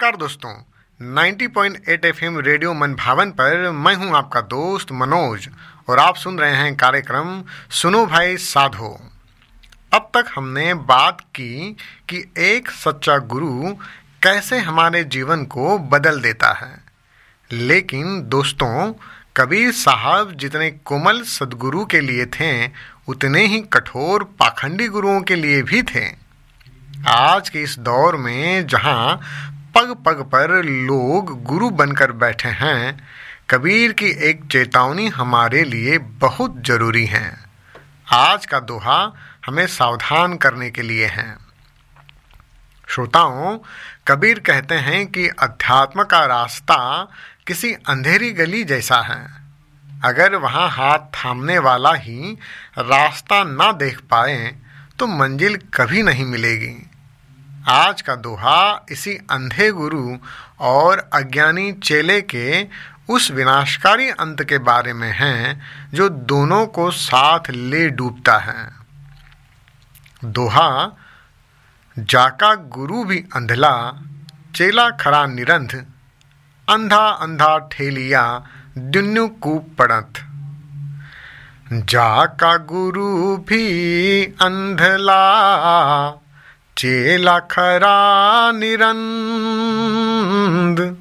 नमस्कार दोस्तों, 90.8 FM radio मन भावन पर मैं हूं आपका दोस्त मनोज और आप सुन रहे हैं कार्यक्रम सुनो भाई साधो। अब तक हमने बात की कि एक सच्चा गुरु कैसे हमारे जीवन को बदल देता है, लेकिन दोस्तों कबीर साहब जितने कोमल सद्गुरु के लिए थे उतने ही कठोर पाखंडी गुरुओं के लिए भी थे। आज के इस दौर में जहां पग पग पर लोग गुरु बनकर बैठे हैं, कबीर की एक चेतावनी हमारे लिए बहुत जरूरी है। आज का दोहा हमें सावधान करने के लिए है। श्रोताओं, कबीर कहते हैं कि अध्यात्म का रास्ता किसी अंधेरी गली जैसा है। अगर वहां हाथ थामने वाला ही रास्ता ना देख पाए तो मंजिल कभी नहीं मिलेगी। आज का दोहा इसी अंधे गुरु और अज्ञानी चेले के उस विनाशकारी अंत के बारे में है जो दोनों को साथ ले डूबता है। दोहा, जाका गुरु भी अंधला, चेला खरा निरंध, अंधा अंधा ठेलिया दुन्नु कूप पड़त। जाका गुरु भी अंधला, चेला खरा निरंध।